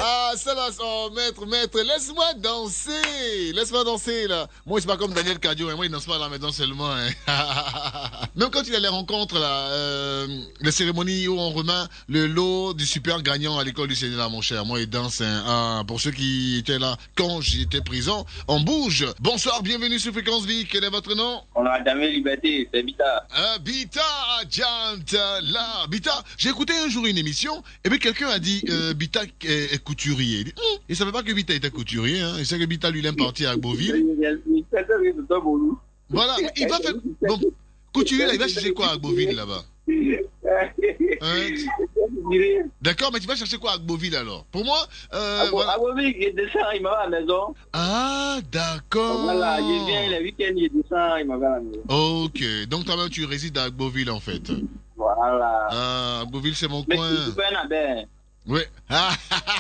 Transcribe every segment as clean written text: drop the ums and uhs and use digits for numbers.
Ah, ça là, oh, maître, laisse-moi danser, là. Moi, c'est pas comme Daniel Cadio, hein. Moi, il danse pas à la maison seulement, hein. Même quand il y a les rencontres, là, les cérémonies où on remet le lot du super gagnant à l'école du Sénégal, mon cher. Moi, il danse, hein. Ah, pour ceux qui étaient là quand j'étais prison, on bouge. Bonsoir, bienvenue sur Fréquence Vie. Quel est votre nom? On a jamais liberté, c'est Bita. Bita, là. Bita, j'ai écouté un jour une émission, et puis quelqu'un a dit, Bita est couturier. Il savait pas que Bita était couturier, hein. Il sait que Bita, lui, il aime partir à Beauville. Voilà, il va faire... Bon, couturier, là, il va chercher quoi à Beauville, là-bas? Hein? D'accord, mais tu vas chercher quoi à Beauville, alors? Pour moi, voilà. À Beauville, il descend, il m'a à la maison. Ah, d'accord. Voilà, il vient le week-end, il descend, il m'a à la maison. Ok, donc toi-même, tu résides à Beauville, en fait. Voilà. Ah, Beauville, c'est mon mais coin. Mais tu peux en avoir. Oui. Ah.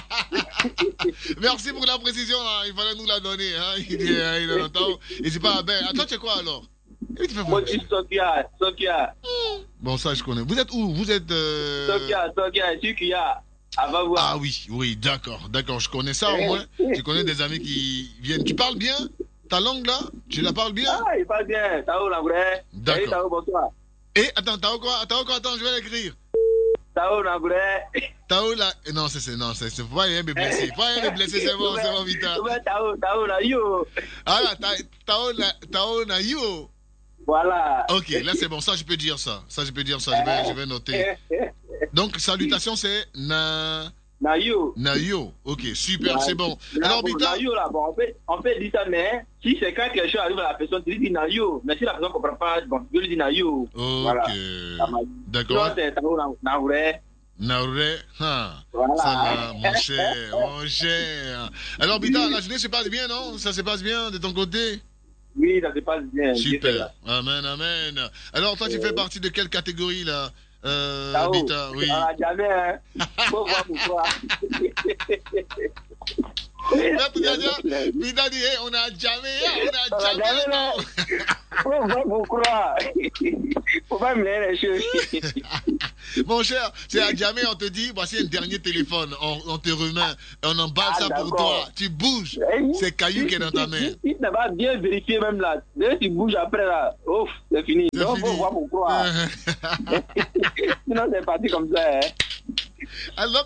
Merci pour la précision, hein. Il fallait nous la donner. Hein. Il entend. Et c'est pas ben. Attends, tu es quoi alors? Moi, je suis Sokia. Bon, ça, je connais. Vous êtes où? Vous êtes. Sokia. Ah oui, d'accord, je connais ça au moins. Je connais des amis qui viennent. Tu parles bien? Ta langue là? Tu la parles bien? Ah, il parle bien. Tao, la vraie. D'accord. Tao, bonsoir. Et attends, Tao quoi? Attends, je vais l'écrire. Tao, la vraie. Tao là. Non, c'est faut pas rien me blesser. Faut pas rien me blesser, c'est bon, Vita. Tao, la yo. Ah là, Tao, la yo. Voilà. Ok, là c'est bon, ça je peux dire ça. Je vais noter. Donc, salutation c'est Nayo. Ok, super, c'est bon. Alors, Bita. Nayo, là, bon, on peut dire ça, mais si c'est quand quelque chose arrive à la personne, tu lui dis Nayo. Mais si la personne ne comprend pas, bon, tu lui dis Nayo. Ok. Voilà. D'accord. Sinon, c'est Tao, Naouré. Naouré, voilà. Ça va, mon cher. Alors, Bita, la journée se passe bien, non? Ça se passe bien de ton côté? Oui, ça se passe bien. Super. Amen. Alors, toi, tu fais partie de quelle catégorie, là? Bita, oui. Ah, jamais, hein. Faut voir pourquoi. Bita dit, on a jamais, non. Faut voir pourquoi. Faut pas me les choses. Mon cher, c'est à jamais, on te dit, voici un dernier téléphone, on te remet, on emballe ça pour toi. Tu bouges, c'est Caillou qui est dans ta main. Si tu n'as pas bien vérifié même là, dès que tu bouges après là, ouf, c'est fini. Donc, faut voir pourquoi. Sinon, c'est parti comme ça. Hein. Alors,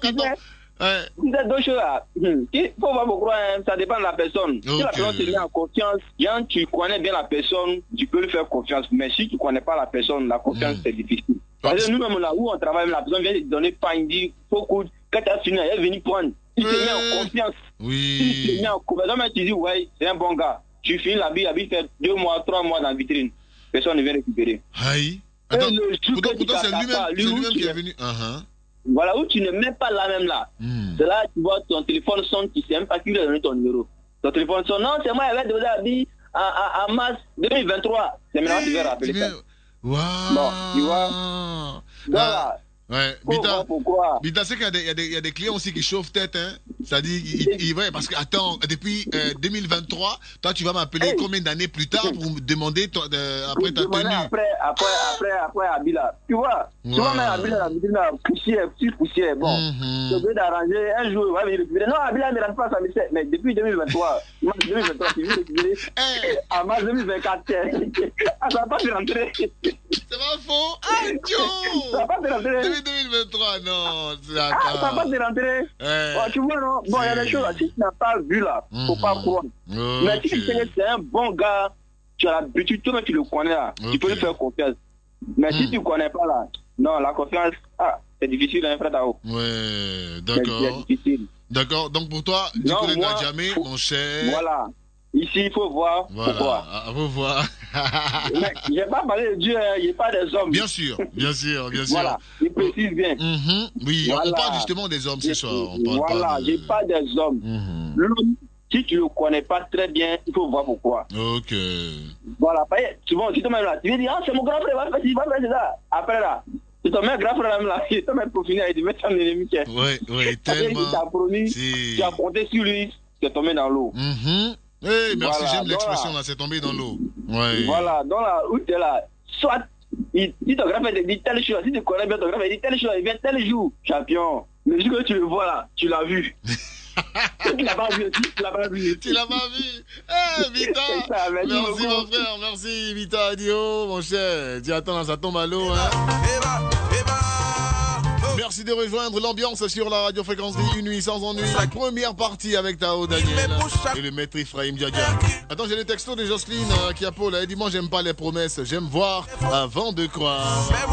Si c'est deux choses là, il faut voir pourquoi, hein, ça dépend de la personne. Si la personne se met en confiance, quand tu connais bien la personne, tu peux lui faire confiance. Mais si tu ne connais pas la personne, la confiance c'est difficile. Parce que nous-mêmes là où on travaille, la personne vient te donner pas, il dit, faut que quand tu as fini, elle est venue prendre. Si tu te mets en confiance, si tu te mets en confiance, tu dis, ouais, c'est un bon gars. Tu finis l'habit fait 2 mois, 3 mois dans la vitrine. Personne ne vient récupérer. Aïe. Attends, pourtant c'est lui-même qui est venu. Voilà, où tu ne mets pas là même là. C'est là, tu vois, ton téléphone sonne, tu ne sais même pas qui lui a donné ton numéro. Ton téléphone sonne, non, c'est moi, elle va te donner en mars 2023. C'est maintenant que tu vas rappeler ça. Waouh. Bon, tu vois. Voilà. Ouais, Bita, c'est qu'il y a des clients aussi qui chauffent tête, hein. C'est-à-dire, ouais, parce que, attends, depuis 2023, toi, tu vas m'appeler combien d'années plus tard pour me demander après ta tenue. Après Abila. Tu vois, tu vois, même Abila, la poussière, bon. Je vais d'arranger un jour, il va venir récupérer. Non, Abila ne rentre pas sa mission, mais depuis 2023, mars 2023, tu viens récupérer. En mars 2024, ça va pas te rentrer. C'est pas faux. Ah, Joe! Ça va pas te rentrer. 2023, non. Ça va pas te rentrer. Tu vois, non? Bon, il y a des choses, si tu n'as pas vu là, faut pas croire. Mais si tu sais que c'est un bon gars, tu as l'habitude, toi-même tu le connais là, tu peux lui faire confiance. Mais si tu ne connais pas là, non, la confiance, c'est difficile, hein, frère Tao. Ouais, d'accord. C'est difficile. D'accord, donc pour toi, du côté d'Adjamé, mon cher. Voilà. Ici, il faut voir pourquoi. Il faut voir. Mais je n'ai pas parlé de Dieu, il n'y a pas des hommes. Bien sûr. Voilà, il précise bien. Oui, voilà. On parle justement des hommes ce soir. Voilà, je n'ai pas des hommes. L'homme, si tu ne le connais pas très bien, il faut voir pourquoi. Ok. Voilà, souvent, si toi-même là, tu vas dire, c'est mon grand frère, va faire ça. Après là, tu te mets grand frère là, il te met pour finir, il te met ton ennemi. Oui, tellement. Tu as promis, tu as compté sur lui, tu es tombé dans l'eau. Merci, voilà, j'aime l'expression là, c'est tombé dans l'eau. Ouais. Voilà, dans la route là, soit, si ton grand frère te dit telle chose, si tu connais bien ton grand frère, il dit telle chose, il vient tel jour, champion. Le jour que tu le vois là, tu l'as vu. Tu l'as pas vu, tu l'as pas vu. Tu l'as pas vu. Eh, Vita. Merci, mon frère. Merci, Vita Dio, mon cher. Dis, attends, ça tombe à l'eau, hein. Merci de rejoindre l'ambiance sur la radio fréquence des Une Nuit Sans Ennui. La première partie avec Tao Daniel et le maître Ephraim Diadia. Attends, j'ai les textos de Jocelyne qui a Paul. Elle dit, moi, j'aime pas les promesses. J'aime voir avant de croire.